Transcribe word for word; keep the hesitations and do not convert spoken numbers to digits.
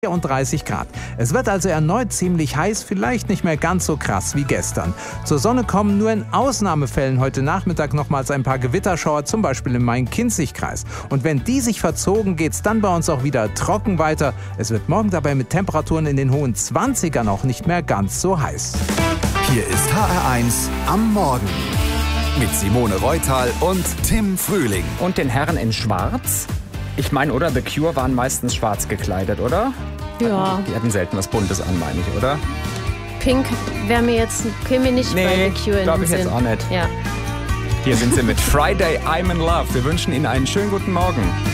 vierunddreißig Grad. Es wird also erneut ziemlich heiß, vielleicht nicht mehr ganz so krass wie gestern. Zur Sonne kommen nur in Ausnahmefällen heute Nachmittag nochmals ein paar Gewitterschauer, zum Beispiel im Main-Kinzig-Kreis. Und wenn die sich verzogen, geht's dann bei uns auch wieder trocken weiter. Es wird morgen dabei mit Temperaturen in den hohen zwanzigern auch nicht mehr ganz so heiß. Hier ist H R eins am Morgen mit Simone Reutal und Tim Frühling. Und den Herren in Schwarz? Ich meine, oder? The Cure waren meistens schwarz gekleidet, oder? Ja. Die hatten selten was Buntes an, meine ich, oder? Pink wäre mir jetzt, käme mir nicht Nee, bei The Cure in glaub den ich Sinn. jetzt auch nicht. Ja. Hier sind sie mit Friday I'm in Love. Wir wünschen Ihnen einen schönen guten Morgen.